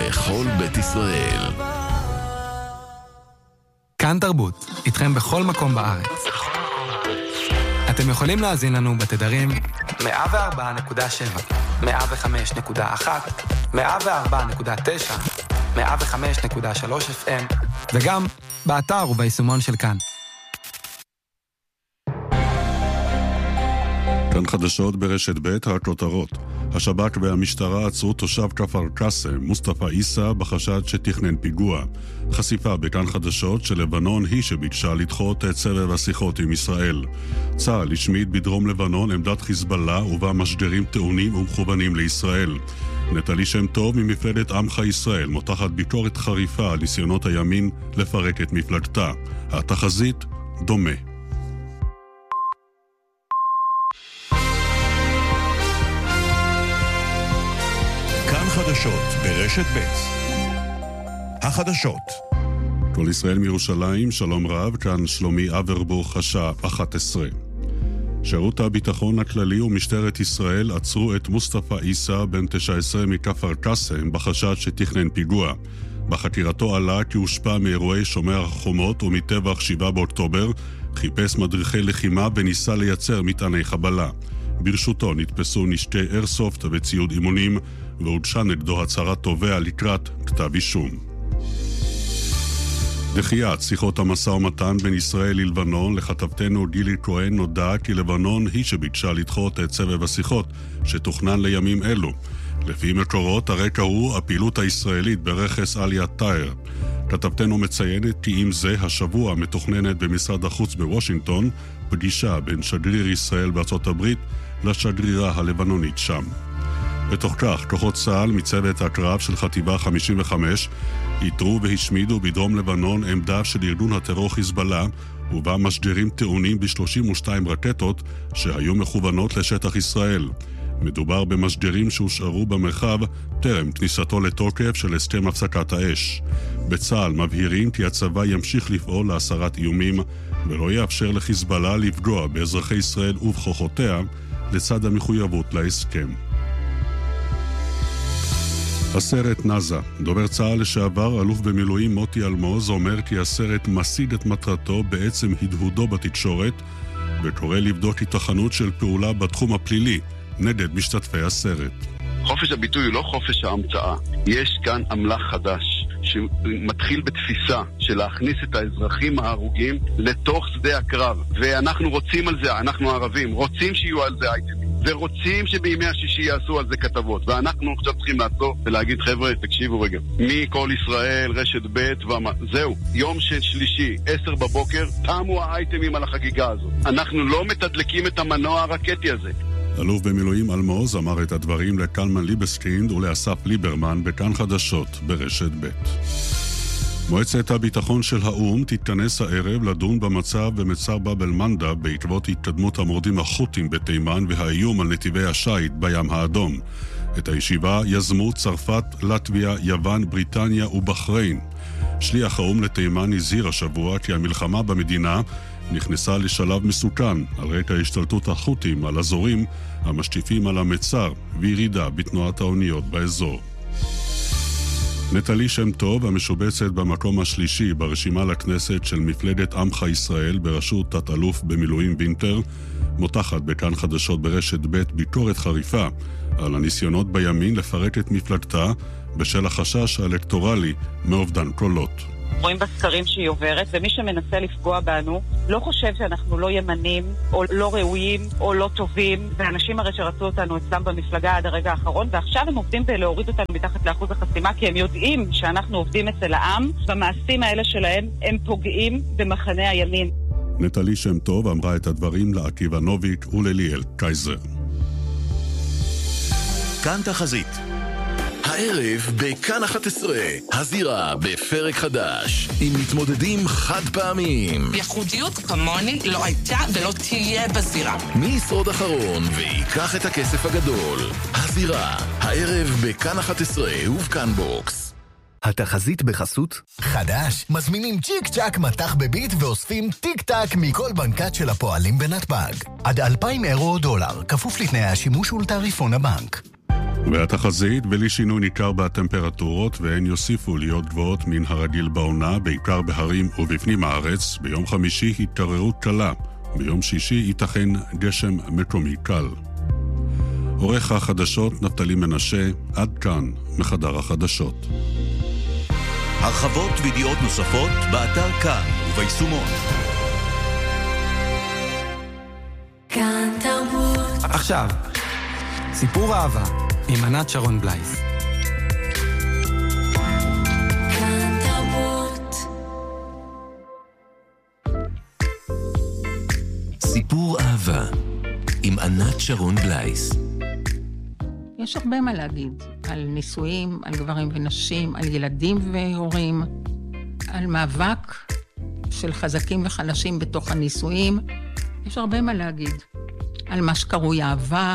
לכל בית ישראל. כאן תרבות, איתכם בכל מקום בארץ. אתם יכולים להאזין לנו בתדרים 104.7, 105.1, 104.9, 105.3 FM, וגם באתר וביישומון של כאן. כאן חדשות ברשת ב' הכותרות. השב"כ והמשטרה עצרו תושב כפר קאסם, מוסטפא עיסא, בחשד שתכנן פיגוע. חשיפה בכאן חדשות שלבנון היא שביקשה לדחות את סבב השיחות עם ישראל. צה"ל השמיד בדרום לבנון עמדת חיזבאללה ובה משדרים טעונים ומכוונים לישראל. נטלי שם טוב ממפלגת עמך ישראל מותחת ביקורת חריפה על ניסיונות הימין לפרק את מפלגתה. התחזית דומה. חדשות ברשת ב'. החדשות. כל ישראל מירושלים, שלום רב, כאן שלומי אברבוך, השעה 11. שירות הביטחון הכללי ומשטרת ישראל עצרו את מוסטפא עיסא בן 19 מכפר קאסם בחשד שתכנן פיגוע. בחקירתו עלה כי הושפע מאירועי שומר החומות ומטבח 7 באוקטובר, חיפש מדריכי לחימה וניסה לייצר מטעני חבלה. ברשותו נתפסו נשקי איירסופט וציוד אימונים, והודשה נגדו הצהרת תובע לקראת כתב אישום. דחיית שיחות המשא ומתן בין ישראל ללבנון, לכתבתנו גילי כהן נודע כי לבנון היא שביקשה לדחות את סבב השיחות שתוכנן לימים אלו. לפי מקורות הרקע הוא הפעילות הישראלית ברכס עליית טאיר. כתבתנו מציינת כי עם זה השבוע מתוכננת במשרד החוץ בוושינגטון פגישה בין שגריר ישראל בארצות הברית לשגרירה הלבנונית שם. בתוך כך, כוחות צה"ל מצוות הקרב של חטיבה 55 איתרו והשמידו בדרום לבנון עמדה של ארגון הטרור חיזבאללה, ובה משדרים טעונים ב-32 רקטות שהיו מכוונות לשטח ישראל. מדובר במשדרים שהושארו במרחב טרם כניסתו לתוקף של הסכם הפסקת האש. בצה"ל מבהירים כי הצבא ימשיך לפעול להסרת איומים ולא יאפשר לחיזבאללה לפגוע באזרחי ישראל ובכוחותיה לצד המחויבות להסכם. הסרט נזה. דובר צה"ל לשעבר, אלוף במילואים מוטי אלמוז, אומר כי הסרט משיג את מטרתו בעצם הדהודו בתקשורת, וקורא לבדוק התכנות של פעולה בתחום הפלילי נגד משתתפי הסרט. חופש הביטוי הוא לא חופש ההמצאה. יש כאן אמל"ח חדש שמתחיל בתפיסה של להכניס את האזרחים ההרוגים לתוך שדה הקרב, ואנחנו רוצים על זה, אנחנו הערבים רוצים שיהיו על זה אייטמים ורוצים שבימי השישי יעשו על זה כתבות, ואנחנו עכשיו צריכים לעצור ולהגיד חבר'ה, תקשיבו רגע, מכל ישראל, רשת ב' זהו, יום שלישי 10 בבוקר תמו האייטמים על החגיגה הזאת. אנחנו לא מתדלקים את המנוע הרקטי הזה. אלוף במילואים אלמוז אמר את הדברים לקלמן ליבסקינד ולאסף ליברמן בכאן חדשות ברשת ב'. מועצת הביטחון של האום תתכנס הערב לדון במצב במצר באב אל-מנדב בעקבות התקדמות המורדים החות'ים בתימן והאיום על נתיבי השיט בים האדום. את הישיבה יזמו צרפת, לטביה, יוון, בריטניה ובחריין. שליח האום לתימן הזהיר השבוע כי המלחמה במדינה נכנסה לשלב מסוכן על רקע השתלטות החות'ים על אזורים המשקיפים על המצר וירידה בתנועת האוניות באזור. נטלי שם טוב, המשובצת במקום השלישי ברשימה לכנסת של מפלגת עמך ישראל בראשות תת-אלוף במילואים וינטר, מותחת בכאן חדשות ברשת ב' ביקורת חריפה על הניסיונות בימין לפרק את מפלגתה בשל החשש האלקטורלי מאובדן קולות. רואים בסקרים שהיא עוברת, ומי שמנסה לפגוע בנו לא חושב שאנחנו לא ימנים, או לא ראויים, או לא טובים, ואנשים הרי שרצו אותנו אצלם במפלגה עד הרגע האחרון, ועכשיו הם עובדים להוריד אותנו מתחת לאחוז החסימה, כי הם יודעים שאנחנו עובדים אצל העם, במעשים האלה שלהם הם פוגעים במחנה הימין. נטלי שם טוב אמרה את הדברים לעקיבא נוביק ולליאל קייזר. כאן תחזית. הערב בכאן 11, הזירה בפרק חדש, עם מתמודדים חד פעמיים. ייחודיות כמוני לא הייתה ולא תהיה בזירה. מי ישרוד אחרון ויקח את הכסף הגדול? הזירה, הערב בכאן 11 ובכאן בוקס. התחזית בחסות חדש, מזמינים צ'יק צ'ק מתח בביט ואוספים טיק טק מכל בנקת של הפועלים בנתב"ג. עד 2,000 אירו או דולר, כפוף לתנאי השימוש ולתעריפון הבנק. והתחזית, בלי שינוי ניכר בטמפרטורות, והן יוסיפו להיות גבוהות מן הרגיל בעונה, בעיקר בהרים ובפנים הארץ. ביום חמישי התערערות קלה, ביום שישי ייתכן גשם מקומי קל. עורך החדשות נפתלי מנשה, עד כאן מחדר החדשות. הרחבות וידיעות נוספות באתר כאן וביישומון. כאן תרבות. עכשיו, סיפור אהבה עם ענת שרון בלייס. כאן תרבות. סיפור אהבה עם ענת שרון בלייס. יש הרבה מה להגיד על נישואים, על גברים ונשים, על ילדים והורים, על מאבק של חזקים וחלשים בתוך הנישואים. יש הרבה מה להגיד על מה שקרוי אהבה,